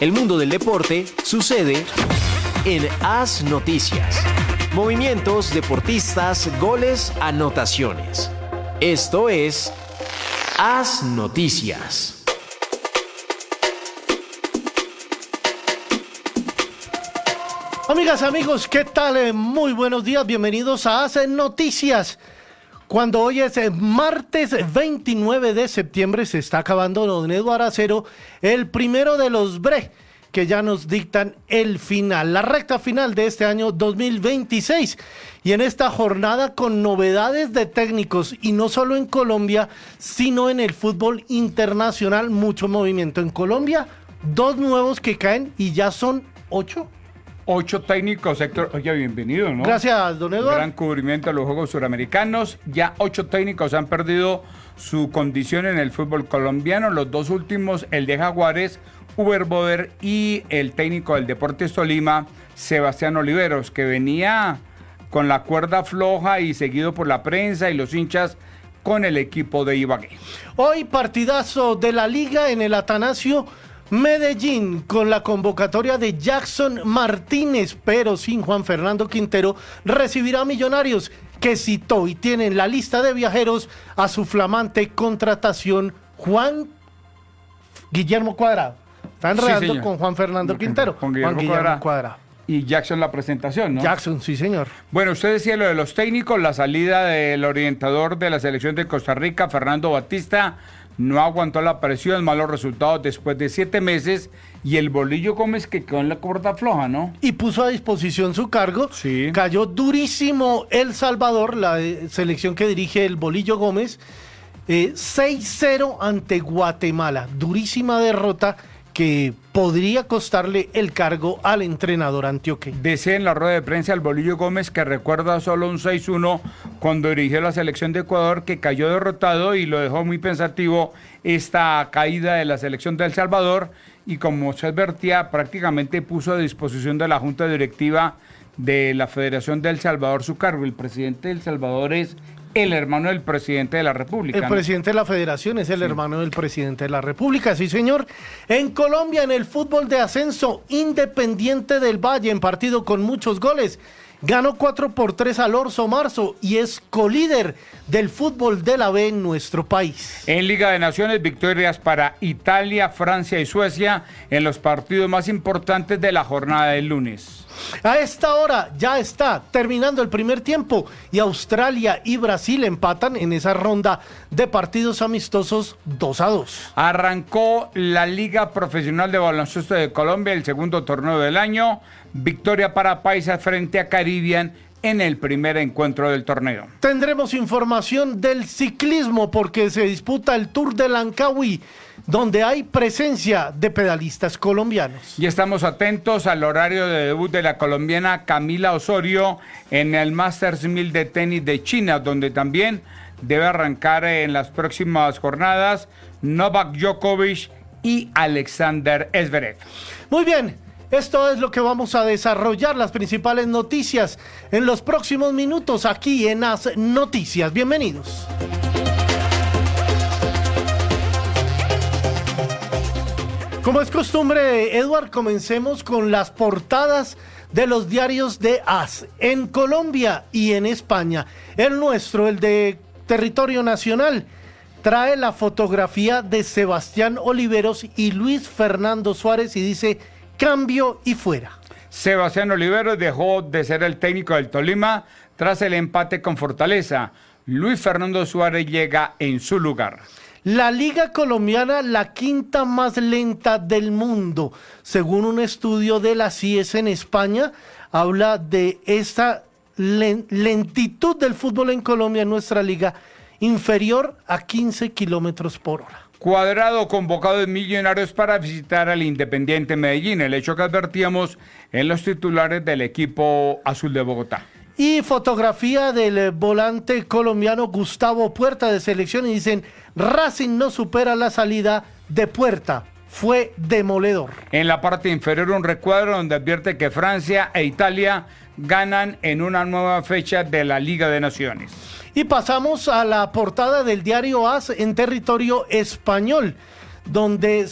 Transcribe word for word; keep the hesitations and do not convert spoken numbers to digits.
El mundo del deporte sucede en AS Noticias. Movimientos, deportistas, goles, anotaciones. Esto es AS Noticias. Amigas, amigos, ¿qué tal? Muy buenos días, bienvenidos a AS Noticias. Cuando hoy es martes veintinueve de septiembre, se está acabando, don Eduardo Acero, el primero de los bre que ya nos dictan el final, la recta final de este año dos mil veintiséis. Y en esta jornada con novedades de técnicos, y no solo en Colombia, sino en el fútbol internacional, mucho movimiento. En Colombia, dos nuevos que caen y ya son ocho. Ocho técnicos, Héctor. Oye, bienvenido, ¿no? Gracias, don Eduardo. Gran cubrimiento de los Juegos Suramericanos. Ya ocho técnicos han perdido su condición en el fútbol colombiano. Los dos últimos, el de Jaguares, Uber Boder, y el técnico del Deportes Tolima, Sebastián Oliveros, que venía con la cuerda floja y seguido por la prensa y los hinchas con el equipo de Ibagué. Hoy partidazo de la Liga en el Atanasio Medellín, con la convocatoria de Jackson Martínez, pero sin Juan Fernando Quintero, recibirá a Millonarios, que citó y tiene en la lista de viajeros a su flamante contratación Juan Guillermo Cuadrado. Está enredando sí, con Juan Fernando Quintero. Con Guillermo, Juan Guillermo Cuadrado. Cuadrado. Y Jackson la presentación, ¿no? Jackson, sí señor. Bueno, usted decía lo de los técnicos, la salida del orientador de la selección de Costa Rica, Fernando Batista, no aguantó la presión, malos resultados después de siete meses, y el Bolillo Gómez que quedó en la cuerda floja, ¿no? Y puso a disposición su cargo. Sí. Cayó durísimo El Salvador, la eh, selección que dirige el Bolillo Gómez, eh, seis cero ante Guatemala. Durísima derrota que podría costarle el cargo al entrenador antioqueño. Decía en la rueda de prensa el Bolillo Gómez que recuerda solo un seis uno cuando dirigió la selección de Ecuador, que cayó derrotado y lo dejó muy pensativo esta caída de la selección de El Salvador, y como se advertía, prácticamente puso a disposición de la Junta Directiva de la Federación de El Salvador su cargo. El presidente de El Salvador es el hermano del presidente de la República. El ¿no? presidente de la Federación es el sí. hermano del presidente de la República, sí señor. En Colombia, en el fútbol de ascenso, Independiente del Valle, en partido con muchos goles, ganó cuatro por tres al Orso Marzo y es colíder del fútbol de la B en nuestro país. En Liga de Naciones, victorias para Italia, Francia y Suecia en los partidos más importantes de la jornada del lunes. A esta hora ya está terminando el primer tiempo y Australia y Brasil empatan en esa ronda de partidos amistosos dos a dos. Arrancó la Liga Profesional de Baloncesto de Colombia, el segundo torneo del año. Victoria para Paisa frente a Caribbean en el primer encuentro del torneo. Tendremos información del ciclismo porque se disputa el Tour de Lancawi, donde hay presencia de pedalistas colombianos. Y estamos atentos al horario de debut de la colombiana Camila Osorio en el Masters mil de tenis de China, donde también debe arrancar en las próximas jornadas Novak Djokovic y Alexander Zverev. Muy bien. Esto es lo que vamos a desarrollar, las principales noticias en los próximos minutos aquí en AS Noticias. Bienvenidos. Como es costumbre, Edward, comencemos con las portadas de los diarios de AS en Colombia y en España. El nuestro, el de Territorio Nacional, trae la fotografía de Sebastián Oliveros y Luis Fernando Suárez y dice: cambio y fuera. Sebastián Oliveros dejó de ser el técnico del Tolima tras el empate con Fortaleza. Luis Fernando Suárez llega en su lugar. La Liga Colombiana, la quinta más lenta del mundo. Según un estudio de la C I E S en España, habla de esta lentitud del fútbol en Colombia, en nuestra liga, inferior a quince kilómetros por hora. Cuadrado convocado en Millonarios para visitar al Independiente Medellín, el hecho que advertíamos en los titulares del equipo azul de Bogotá. Y fotografía del volante colombiano Gustavo Puerta de selección y dicen: Racing no supera la salida de Puerta, fue demoledor. En la parte inferior un recuadro donde advierte que Francia e Italia ganan en una nueva fecha de la Liga de Naciones. Y pasamos a la portada del diario AS en territorio español, donde